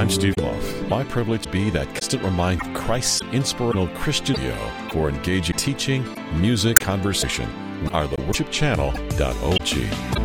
I'm Steve Loff. My privilege to be that constant reminder of Christ's inspirational Christian radio for engaging teaching, music, conversation. We are the worshipchannel.org.